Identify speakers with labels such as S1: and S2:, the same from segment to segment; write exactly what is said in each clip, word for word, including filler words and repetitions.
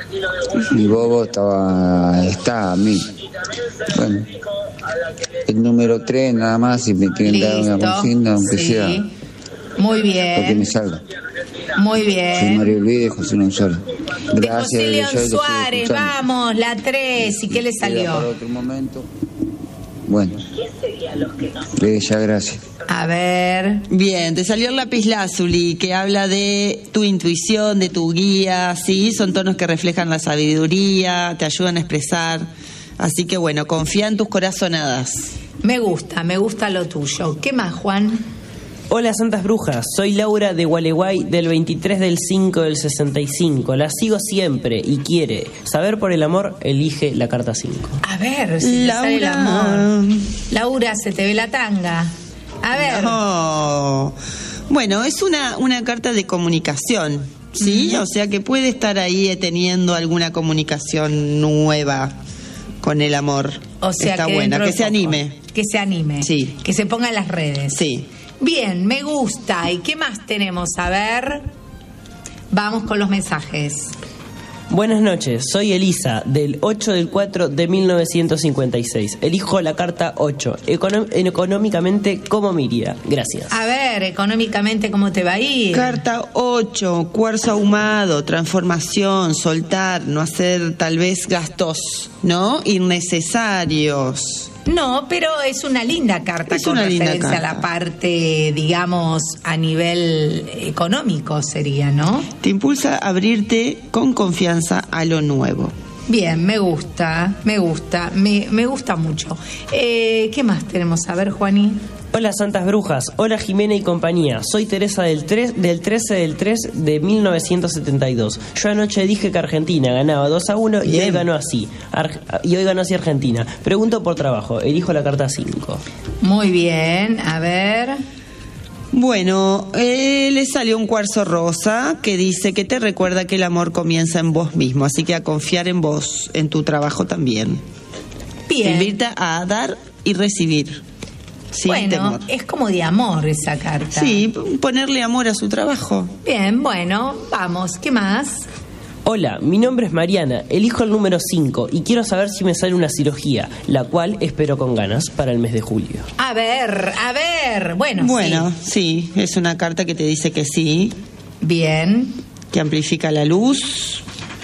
S1: Mi bobo estaba, está a mí. Bueno, el número tres nada más, si me quieren dar una consigna, aunque
S2: sí.
S1: sea.
S2: Muy bien.
S1: Lo que me salga.
S2: Muy bien.
S1: Soy Mario Luis de José León Suárez. Gracias.
S2: De José León
S1: yo
S2: Suárez, vamos, la tres. ¿Y qué le salió?
S1: Para otro momento. Bueno. Eh, ya, gracias.
S2: A ver.
S3: Bien, te salió el lapislázuli, que habla de tu intuición, de tu guía, ¿sí? Son tonos que reflejan la sabiduría, te ayudan a expresar. Así que bueno, confía en tus corazonadas.
S2: Me gusta, me gusta lo tuyo. ¿Qué más, Juan?
S4: Hola Santas Brujas, soy Laura de Gualeguay del veintitrés del cinco del sesenta y cinco. La sigo siempre y quiere saber por el amor, elige la carta cinco.
S2: A ver, si Laura. Sale el amor. Laura, se te ve la tanga. A ver.
S3: No. Bueno, es una, una carta de comunicación, ¿sí? Uh-huh. O sea que puede estar ahí teniendo alguna comunicación nueva con el amor.
S2: O sea,
S3: está
S2: que
S3: buena, que se anime.
S2: Que se anime.
S3: Sí.
S2: Que se ponga en las redes.
S3: Sí.
S2: Bien, me gusta. ¿Y qué más tenemos? A ver, vamos con los mensajes.
S4: Buenas noches, soy Elisa, del ocho del cuatro de mil novecientos cincuenta y seis. Elijo la carta ocho, Econom- económicamente, ¿cómo me iría? Gracias.
S2: A ver, económicamente, ¿cómo te va a ir?
S3: Carta ocho, cuarzo ahumado, transformación, soltar, no hacer tal vez gastos, ¿no? Innecesarios.
S2: No, pero es una linda carta
S3: es
S2: con
S3: una
S2: referencia
S3: linda carta.
S2: a la parte, digamos, a nivel económico sería, ¿no?
S3: Te impulsa a abrirte con confianza a lo nuevo.
S2: Bien, me gusta, me gusta, me, me gusta mucho. Eh, ¿Qué más tenemos? A ver, Juaní.
S4: Hola Santas Brujas, hola Jimena y compañía. Soy Teresa del, tres, del trece del tres de mil novecientos setenta y dos. Yo anoche dije que Argentina ganaba dos a uno y hoy ganó así. Ar- y hoy ganó así Argentina. Pregunto por trabajo, elijo la carta cinco.
S2: Muy bien, a ver.
S3: Bueno, eh, le salió un cuarzo rosa que dice que te recuerda que el amor comienza en vos mismo, así que a confiar en vos, en tu trabajo también.
S2: Bien.
S3: Te invita a dar y recibir. Sin
S2: bueno,
S3: temor.
S2: Es como de amor esa carta.
S3: Sí, ponerle amor a su trabajo.
S2: Bien, bueno, vamos, ¿qué más?
S4: Hola, mi nombre es Mariana, elijo el número cinco y quiero saber si me sale una cirugía, la cual espero con ganas para el mes de julio.
S2: A ver, a ver, bueno,
S3: Bueno, sí, sí es una carta que te dice que sí.
S2: Bien.
S3: Que amplifica la luz.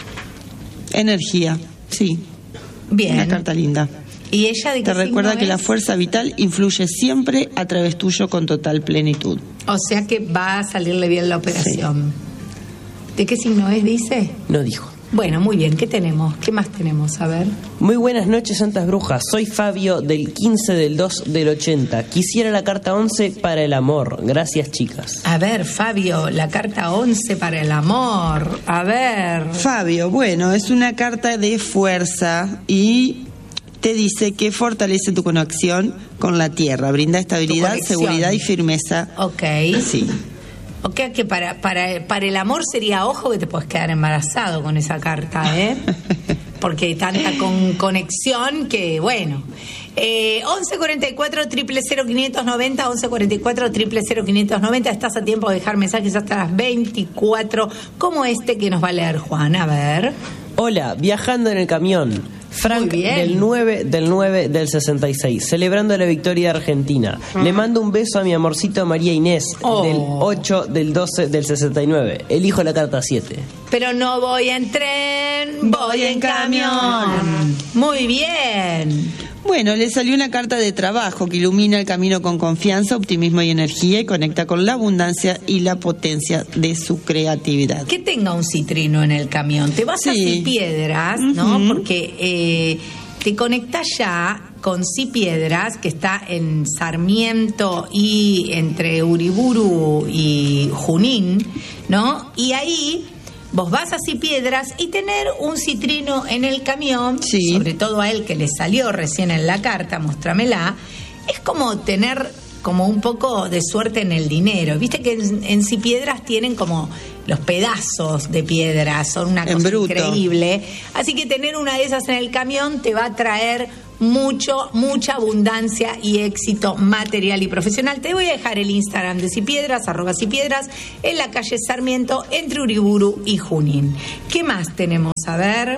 S3: Energía, sí.
S2: Bien.
S3: Una carta linda.
S2: ¿Y ella de qué
S3: Te recuerda
S2: signo
S3: que
S2: es?
S3: la fuerza vital influye siempre a través tuyo con total plenitud.
S2: O sea que va a salirle bien la operación. Sí. ¿De qué signo es, dice?
S4: No dijo.
S2: Bueno, muy bien, ¿qué tenemos? ¿Qué más tenemos? A ver.
S4: Muy buenas noches, Santas Brujas. Soy Fabio del quince del dos del ochenta. Quisiera la carta once para el amor. Gracias, chicas.
S2: A ver, Fabio, la carta once para el amor. A ver.
S3: Fabio, bueno, es una carta de fuerza y te dice que fortalece tu conexión con la tierra, brinda estabilidad, seguridad y firmeza.
S2: Ok.
S3: Sí.
S2: Ok, que para, para, para el amor sería, ojo, que te puedes quedar embarazado con esa carta, ¿eh? Porque hay tanta con, conexión que, bueno. Eh, once cuarenta y cuatro, cero cero quinientos noventa, once cuarenta y cuatro, cero cero quinientos noventa. Estás a tiempo de dejar mensajes hasta las veinticuatro, como este que nos va a leer Juan. A ver.
S4: Hola, viajando en el camión. Frank del nueve del nueve del sesenta y seis, celebrando la victoria de Argentina. Uh-huh. Le mando un beso a mi amorcito María Inés, oh. del ocho del doce del sesenta y nueve. Elijo la carta siete.
S2: Pero no voy en tren, voy en camión. Muy bien.
S3: Bueno, le salió una carta de trabajo que ilumina el camino con confianza, optimismo y energía y conecta con la abundancia y la potencia de su creatividad.
S2: Que tenga un citrino en el camión. Te vas sí. a Cipiedras, ¿no? Uh-huh. Porque eh, te conectas ya con Cipiedras, que está en Sarmiento y entre Uriburu y Junín, ¿no? Y ahí vos vas a Cipiedras y tener un citrino en el camión,
S3: sí.
S2: sobre todo a él que le salió recién en la carta, mostrámela, es como tener como un poco de suerte en el dinero. Viste que en, en Si Piedras tienen como los pedazos de piedra, son una cosa increíble. Así que tener una de esas en el camión te va a traer mucho, mucha abundancia y éxito material y profesional. Te voy a dejar el Instagram de Si Piedras, arroba Si Piedras, en la calle Sarmiento, entre Uriburu y Junín. ¿Qué más tenemos? A ver...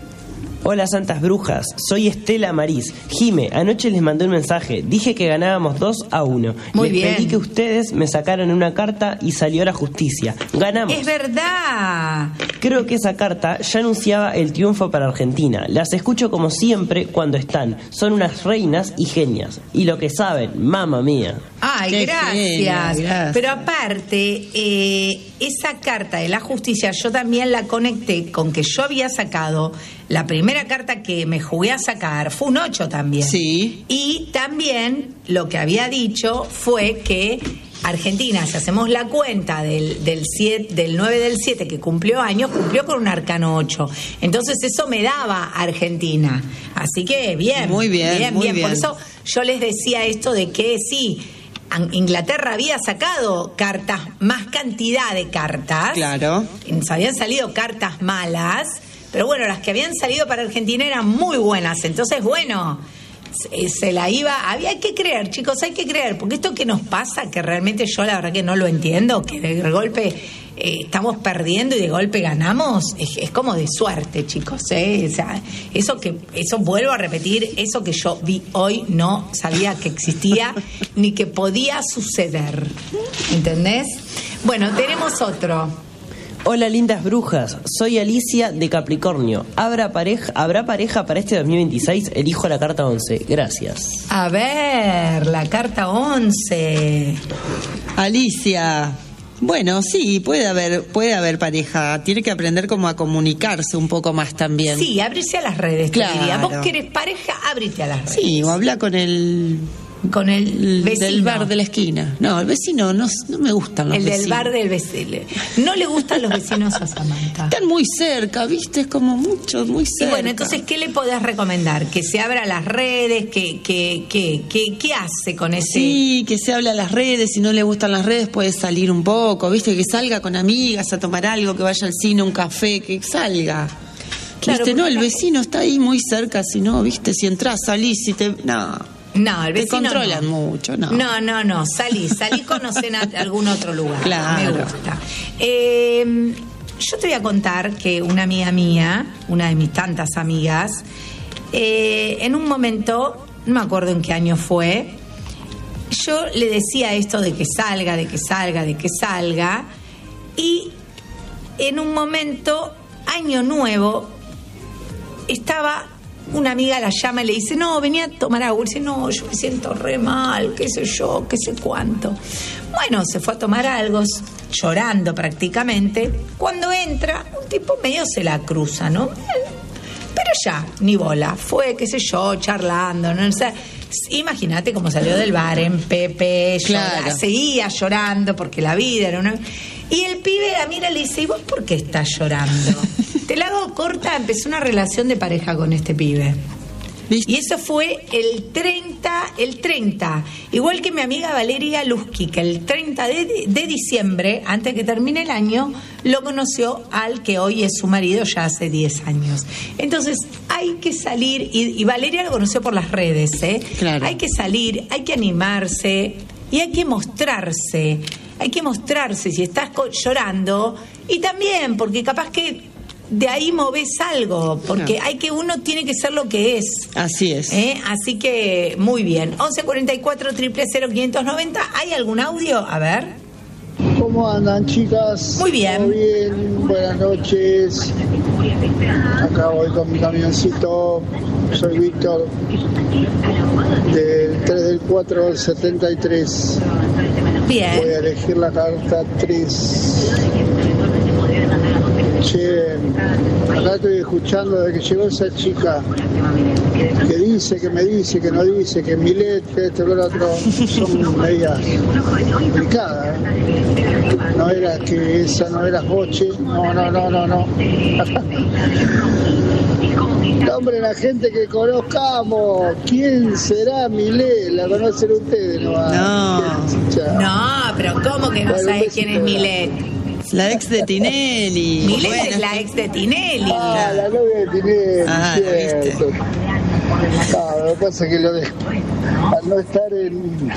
S4: Hola Santas Brujas, soy Estela Mariz. Jime, anoche les mandé un mensaje, dije que ganábamos dos a uno.
S2: Muy
S4: les
S2: bien.
S4: pedí que ustedes me sacaran una carta y salió la justicia. Ganamos.
S2: Es verdad.
S4: Creo que esa carta ya anunciaba el triunfo para Argentina. Las escucho como siempre cuando están. Son unas reinas y genias. Y lo que saben, mamma mía.
S2: Ay,
S3: Qué
S2: gracias.
S3: genia, gracias.
S2: Pero aparte, eh, esa carta de la justicia yo también la conecté con que yo había sacado, la primera carta que me jugué a sacar fue un ocho también.
S3: Sí.
S2: Y también lo que había dicho fue que Argentina, si hacemos la cuenta del, del, siete, del nueve del siete que cumplió años, cumplió con un arcano ocho. Entonces eso me daba Argentina. Así que bien.
S3: Muy bien,
S2: bien,
S3: muy
S2: bien.
S3: bien.
S2: Por eso yo les decía esto de que sí, Inglaterra había sacado cartas, más cantidad de cartas.
S3: Claro.
S2: Nos habían salido cartas malas, pero bueno, las que habían salido para Argentina eran muy buenas. Entonces, bueno, se, se la iba... Había hay que creer, chicos, hay que creer. Porque esto que nos pasa, que realmente yo la verdad que no lo entiendo, que de golpe eh, estamos perdiendo y de golpe ganamos, es, es como de suerte, chicos. ¿eh? O sea, eso que eso vuelvo a repetir, eso que yo vi hoy no sabía que existía ni que podía suceder. ¿Entendés? Bueno, tenemos otro.
S4: Hola lindas brujas, soy Alicia de Capricornio. ¿Habrá pareja, ¿Habrá pareja para este dos mil veintiséis? Elijo la carta once. Gracias.
S2: A ver, la carta once.
S3: Alicia. Bueno, sí, puede haber, puede haber pareja. Tiene que aprender como a comunicarse un poco más también.
S2: Sí, abrirse a las redes,
S3: Claro.
S2: te diría. Vos querés pareja, ábrete a las redes.
S3: Sí, o habla con el...
S2: Con el
S3: el
S2: vecino.
S3: del bar de la esquina. No, el vecino no, no me gustan los
S2: El
S3: vecinos.
S2: del bar del vecino. No le gustan los vecinos a Samantha.
S3: Están muy cerca, ¿viste? Es como mucho, muy
S2: Y
S3: cerca.
S2: bueno, entonces, ¿qué le podés recomendar? ¿Que se abra las redes? ¿Qué, qué, qué, qué, qué hace con ese...?
S3: Sí, que se habla a las redes, si no le gustan las redes puede salir un poco, ¿viste? Que salga con amigas a tomar algo, que vaya al cine, un café, que salga.
S2: Claro,
S3: ¿Viste? No, el
S2: porque-
S3: vecino está ahí muy cerca, si no, ¿viste? Si entras, salís, si te... No,
S2: No, el
S3: te
S2: vecino
S3: controlan
S2: no.
S3: mucho, no.
S2: No, no, no, salí, salí, conocen a algún otro lugar.
S3: Claro.
S2: Me gusta. Eh, yo te voy a contar que una amiga mía, una de mis tantas amigas, eh, en un momento, no me acuerdo en qué año fue, yo le decía esto de que salga, de que salga, de que salga, y en un momento, año nuevo, estaba... Una amiga la llama y le dice, no, venía a tomar agua. Y dice, no, yo me siento re mal, qué sé yo, qué sé cuánto. Bueno, se fue a tomar algo, llorando prácticamente. Cuando entra, un tipo medio se la cruza, ¿no? Pero ya, ni bola. Fue, qué sé yo, charlando, ¿no? O sea, imagínate cómo salió del bar en Pepe,
S3: Claro.
S2: llora, seguía llorando porque la vida era una... Y el pibe la mira y le dice, ¿y vos por qué estás llorando? Te la hago corta, empezó una relación de pareja con este pibe.
S3: ¿Viste?
S2: Y eso fue el treinta, el treinta, igual que mi amiga Valeria Lusky, que el treinta de, de diciembre, antes que termine el año, lo conoció al que hoy es su marido ya hace diez años. Entonces, hay que salir, y, y Valeria lo conoció por las redes, ¿eh?
S3: Claro.
S2: Hay que salir, hay que animarse y hay que mostrarse. Hay que mostrarse si estás co- llorando, y también porque capaz que de ahí movés algo, porque
S3: No.
S2: hay que uno tiene que ser lo que es.
S3: Así es.
S2: ¿Eh? Así que muy bien. once cuarenta y cuatro, cero cero cero, quinientos noventa. ¿Hay algún audio? A ver.
S5: ¿Cómo andan, chicas?
S2: Muy bien.
S5: ¿Todo bien? Buenas noches. Acá voy con mi camioncito. Soy Víctor, del tres del cuatro del setenta y tres. Voy
S2: Bien.
S5: a elegir la carta tres. Che, acá estoy escuchando desde que llegó esa chica que dice, que me dice, que no dice, que Milet, que esto, que lo otro, son medias complicadas. ¿eh? No era que esa no era Boche, no, no, no, no, no. Nombren a gente que conozcamos. ¿Quién será Milé? La conocen ustedes, ¿no?
S3: No.
S2: No, pero ¿cómo que no sabes quién es Milet?
S3: La ex de Tinelli.
S2: Milet
S3: Bueno,
S2: es la ex de Tinelli.
S5: Ah, la novia de Tinelli,
S3: Ah,
S5: cierto. Ah, lo que pasa es que lo de, al no estar en...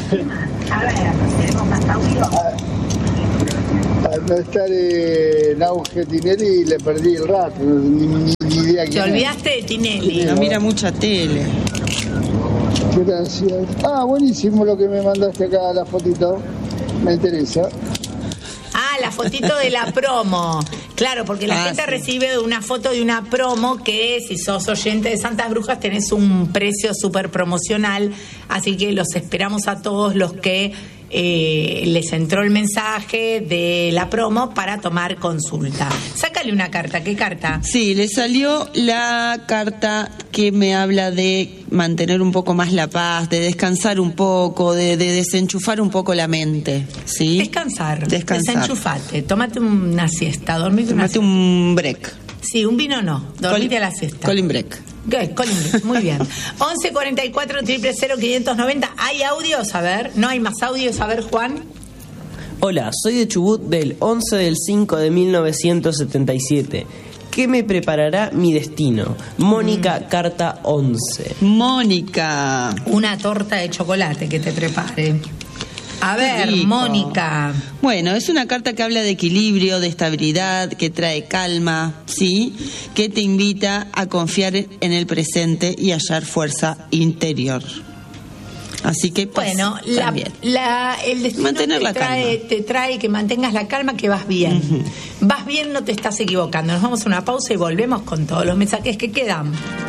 S5: Al no estar en auge Tinelli le perdí el rato, ni, ni, ni idea
S2: Te
S5: quién es.
S2: olvidaste de Tinelli.
S3: no mira mucha tele.
S5: Gracias. Ah, buenísimo lo que me mandaste acá, la fotito. Me interesa.
S2: Ah, la fotito de la promo. Claro, porque la
S3: Ah,
S2: gente
S3: sí.
S2: recibe una foto de una promo que, si sos oyente de Santas Brujas, tenés un precio súper promocional. Así que los esperamos a todos los que eh, les entró el mensaje de la promo para tomar consulta. Sácale una carta. ¿Qué carta?
S3: Sí, le salió la carta que me habla de mantener un poco más la paz, de descansar un poco, de, de desenchufar un poco la mente, ¿sí?
S2: Descansar.
S3: Descansar.
S2: Desenchufate. Tómate una siesta. Dormite una
S3: Tomate
S2: siesta.
S3: un break.
S2: Sí, un vino no. Dormite
S3: Col-
S2: a la siesta.
S3: Colin break.
S2: Ok, Colin Break, muy bien. once cuarenta y cuatro, cero cero cero, quinientos noventa. ¿Hay audios? A ver. ¿No hay más audios? A ver, Juan.
S4: Hola, soy de Chubut del once del cinco de mil novecientos setenta y siete. ¿Qué me preparará mi destino? Mónica,
S2: Mm.
S4: carta once.
S3: Mónica.
S2: Una torta de chocolate que te prepare. A
S3: Qué
S2: ver,
S3: rico.
S2: Mónica.
S3: Bueno, es una carta que habla de equilibrio, de estabilidad, que trae calma, ¿sí? Que te invita a confiar en el presente y hallar fuerza interior. Así que, pues,
S2: Bueno, la,
S3: también.
S2: la- el destino
S3: Mantener
S2: te,
S3: la
S2: trae,
S3: calma.
S2: te trae que mantengas la calma, que vas bien. Vas bien, no te estás equivocando. Nos vamos a una pausa y volvemos con todos los mensajes que quedan.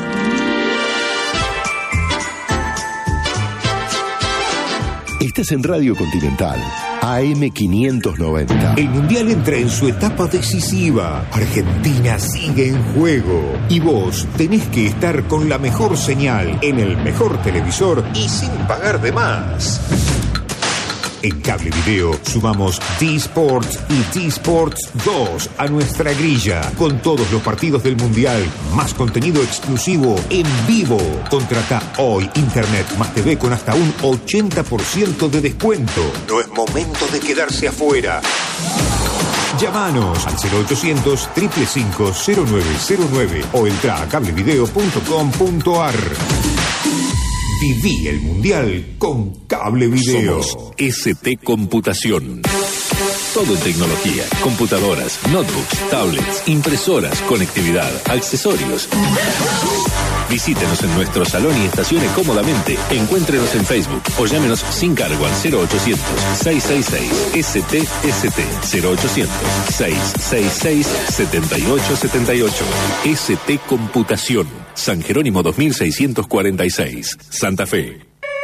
S6: Estás en Radio Continental, A M quinientos noventa.
S7: El Mundial entra en su etapa decisiva. Argentina sigue en juego. Y vos tenés que estar con la mejor señal, en el mejor televisor y sin pagar de más. En Cable Video sumamos D-Sports y D-Sports dos a nuestra grilla, con todos los partidos del Mundial, más contenido exclusivo en vivo. Contrata hoy Internet más T V con hasta un ochenta por ciento de descuento. No es momento de quedarse afuera. Llámanos al cero ochocientos, cinco cinco cinco, cero nueve cero nueve o entra a cablevideo punto com punto ar. Viví el Mundial con Cable Video.
S8: Somos S T Computación. Todo en tecnología, computadoras, notebooks, tablets, impresoras, conectividad, accesorios. Visítenos en nuestro salón y estacione cómodamente. Encuéntrenos en Facebook o llámenos sin cargo al cero ochocientos, seiscientos sesenta y seis S T S T, cero ochocientos, seiscientos sesenta y seis, setenta y ocho setenta y ocho. S T Computación, San Jerónimo dos mil seiscientos cuarenta y seis, Santa Fe.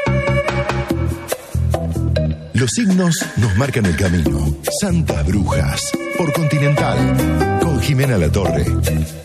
S6: Los signos nos marcan el camino. Santas Brujas, por Continental, con Jimena Latorre.